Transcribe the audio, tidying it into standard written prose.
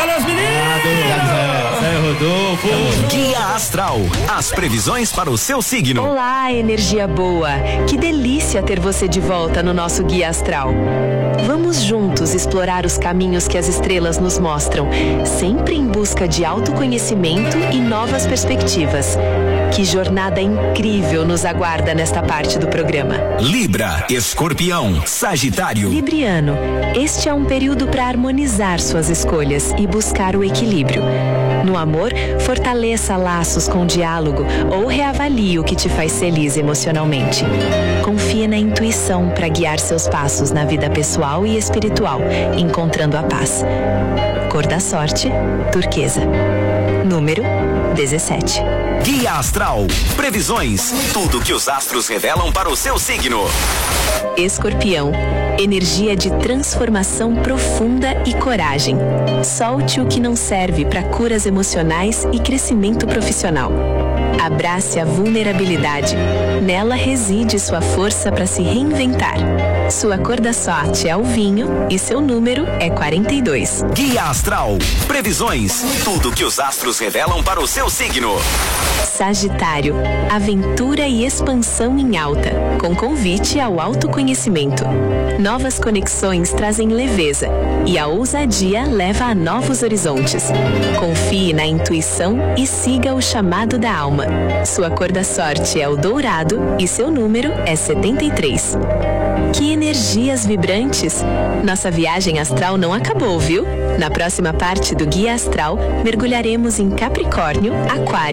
Buenas, meninas! Rodolfo. Guia Astral, as previsões para o seu signo. Olá, energia boa. Que delícia ter você de volta no nosso Guia Astral. Vamos juntos explorar os caminhos que as estrelas nos mostram, sempre em busca de autoconhecimento e novas perspectivas. Que jornada incrível nos aguarda nesta parte do programa. Libra, Escorpião, Sagitário. Libriano, este é um período para harmonizar suas escolhas e buscar o equilíbrio. No amor, fortaleça laços com diálogo ou reavalie o que te faz feliz emocionalmente. Confie na intuição para guiar seus passos na vida pessoal e espiritual, encontrando a paz. Cor da sorte, turquesa. Número 17. Guia Astral, previsões, tudo que os astros revelam para o seu signo. Escorpião, energia de transformação profunda e coragem. Solte o que não serve para curas emocionais e crescimento profissional. Abrace a vulnerabilidade. Nela reside sua força para se reinventar. Sua cor da sorte é o vinho e seu número é 42. Guia Astral, previsões, tudo que os astros revelam para o seu signo. Sagitário, aventura e expansão em alta, com convite ao autoconhecimento. Novas conexões trazem leveza e a ousadia leva a novos horizontes. Confie na intuição e siga o chamado da alma. Sua cor da sorte é o dourado e seu número é 73. Que energias vibrantes! Nossa viagem astral não acabou, viu? Na próxima parte do Guia Astral, mergulharemos em Capricórnio, Aquário